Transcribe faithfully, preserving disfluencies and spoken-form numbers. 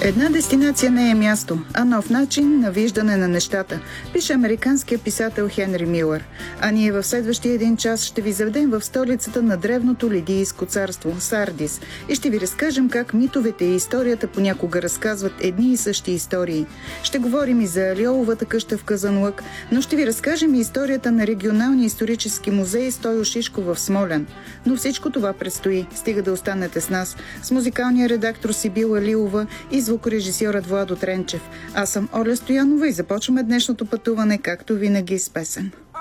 Една дестинация не е място, а нов начин на виждане на нещата, пише американският писател Хенри Милър. А ние в следващия един час ще ви заведем в столицата на древното лидийско царство – Сардис, и ще ви разкажем как митовете и историята понякога разказват едни и същи истории. Ще говорим и за Льоловата къща в Казанлък, но ще ви разкажем и историята на регионалния исторически музей Стойо Шишко в Смолян. Но всичко това предстои. Стига да останете с нас, с музикалния редактор Сибила Лилова и звукорежисьорът Владо Тренчев. Аз съм Оля Стоянова и започваме днешното пътуване, както винаги, с песен.